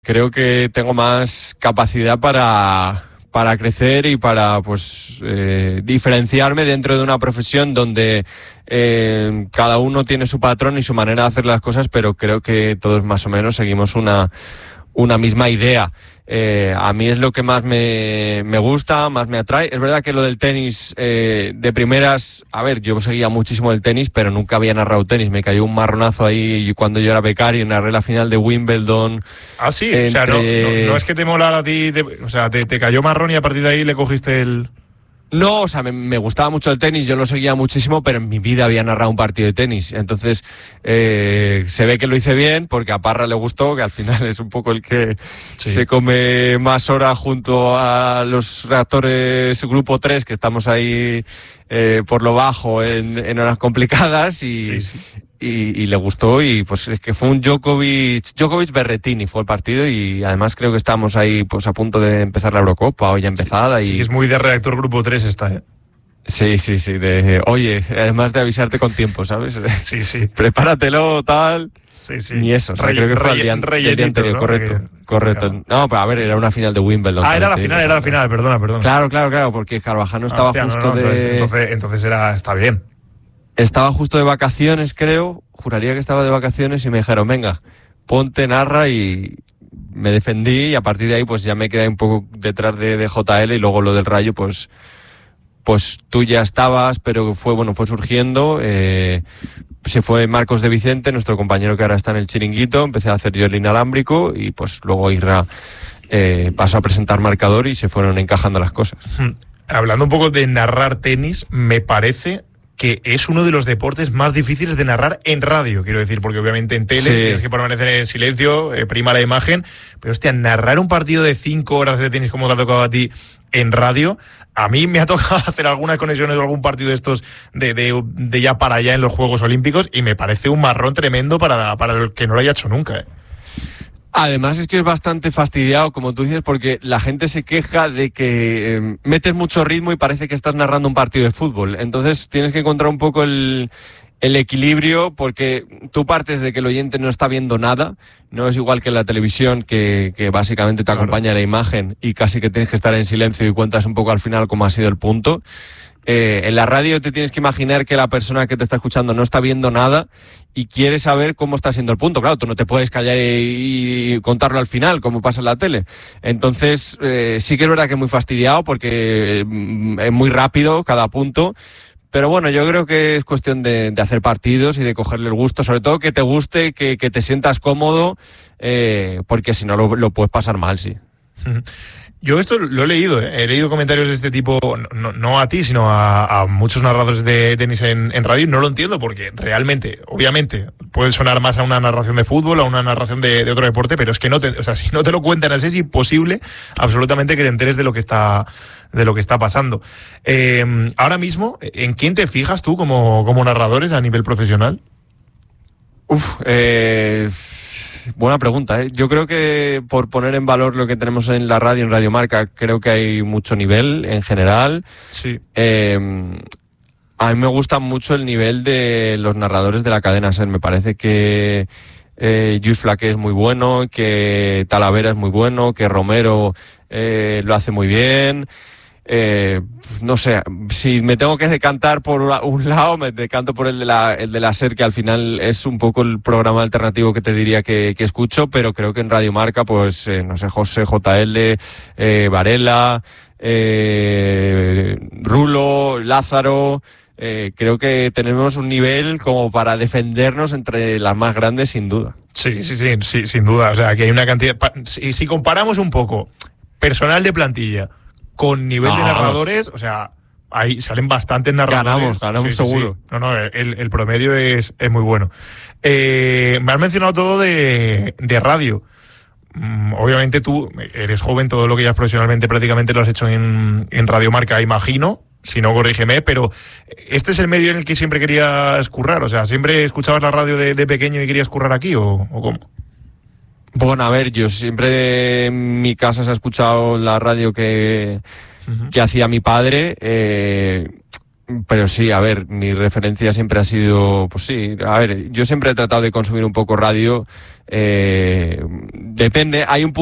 creo que tengo más capacidad para crecer y para diferenciarme dentro de una profesión donde cada uno tiene su patrón y su manera de hacer las cosas, pero creo que todos más o menos seguimos una misma idea. A mí es lo que más me gusta, más me atrae. Es verdad que lo del tenis, de primeras, a ver, yo seguía muchísimo el tenis, pero nunca había narrado tenis. Me cayó un marronazo ahí cuando yo era becario, narré la final de Wimbledon. Ah, sí, o sea, no es que te molara a ti, te cayó marrón y a partir de ahí le cogiste el... No, o sea, me gustaba mucho el tenis, yo lo seguía muchísimo, pero en mi vida había narrado un partido de tenis. Entonces, se ve que lo hice bien, porque a Parra le gustó, que al final es un poco el que se come más horas junto a los reactores Grupo 3, que estamos ahí por lo bajo en horas complicadas, y le gustó, y pues es que fue un Djokovic-Berrettini fue el partido, y además creo que estamos ahí pues a punto de empezar la Eurocopa, o ya empezada. Sí, es muy de redactor Grupo 3 esta, Sí, oye, además de avisarte con tiempo, ¿sabes? Sí. Prepáratelo, tal. Sí. Ni eso, o sea, creo que fue el día anterior, ¿no? Correcto. No, pero a ver, era una final de Wimbledon. Era la final, perdona. Claro, porque Carvajal estaba justo Entonces está bien. Estaba justo de vacaciones, creo. Juraría que estaba de vacaciones y me dijeron, venga, ponte, narra, y me defendí, y a partir de ahí pues ya me quedé un poco detrás de JL, y luego lo del Rayo pues tú ya estabas, pero fue surgiendo. Se fue Marcos de Vicente, nuestro compañero que ahora está en el Chiringuito, empecé a hacer yo el inalámbrico, y pues luego Isra pasó a presentar marcador y se fueron encajando las cosas. Hablando un poco de narrar tenis, me parece que es uno de los deportes más difíciles de narrar en radio, quiero decir, porque obviamente en tele tienes que permanecer en silencio, prima la imagen, pero hostia, narrar un partido de 5 horas de tenis como te ha tocado a ti en radio, a mí me ha tocado hacer algunas conexiones de algún partido de estos de ya para allá en los Juegos Olímpicos, y me parece un marrón tremendo para el que no lo haya hecho nunca. Además es que es bastante fastidiado, como tú dices, porque la gente se queja de que metes mucho ritmo y parece que estás narrando un partido de fútbol. Entonces tienes que encontrar un poco el equilibrio, porque tú partes de que el oyente no está viendo nada. No es igual que en la televisión, que básicamente te acompaña la imagen y casi que tienes que estar en silencio y cuentas un poco al final cómo ha sido el punto. En la radio te tienes que imaginar que la persona que te está escuchando no está viendo nada y quiere saber cómo está siendo el punto. Claro, tú no te puedes callar y contarlo al final, como pasa en la tele. Entonces, sí que es verdad que es muy fastidiado, porque es muy rápido cada punto. Pero bueno, yo creo que es cuestión de hacer partidos y de cogerle el gusto, sobre todo que te guste, que te sientas cómodo, porque si no lo puedes pasar mal, sí. Yo esto lo he leído comentarios de este tipo, no a ti, sino a muchos narradores de tenis en radio, y no lo entiendo, porque realmente, obviamente, puede sonar más a una narración de fútbol, a una narración de otro deporte, pero es que si no te lo cuentan así, es imposible absolutamente que te enteres de lo que está pasando. Ahora mismo, ¿en quién te fijas tú como narradores a nivel profesional? Buena pregunta, ¿eh? Yo creo que, por poner en valor lo que tenemos en la radio, en Radio Marca, creo que hay mucho nivel en general. Sí. A mí me gusta mucho el nivel de los narradores de la cadena SER. Me parece que Lluís Flaqué es muy bueno, que Talavera es muy bueno, que Romero lo hace muy bien. No sé, si me tengo que decantar por un lado, me decanto por el de la SER, que al final es un poco el programa alternativo que te diría que escucho, pero creo que en Radio Marca, pues, no sé, José, JL, Varela, Rulo, Lázaro, creo que tenemos un nivel como para defendernos entre las más grandes, sin duda. Sí, sin duda. O sea, que hay una cantidad... Si comparamos un poco personal de plantilla con nivel de narradores, o sea, ahí salen bastantes narradores. Ganamos seguro. Sí. No, el promedio es muy bueno. Me has mencionado todo de radio. Obviamente tú eres joven, todo lo que ya profesionalmente prácticamente lo has hecho en Radio Marca, imagino, si no, corrígeme, pero ¿este es el medio en el que siempre querías currar? O sea, ¿siempre escuchabas la radio de pequeño y querías currar aquí o cómo? Bueno, a ver, yo siempre en mi casa se ha escuchado la radio que hacía mi padre. Pero sí, a ver, mi referencia siempre ha sido, pues sí, a ver, yo siempre he tratado de consumir un poco radio, depende, hay un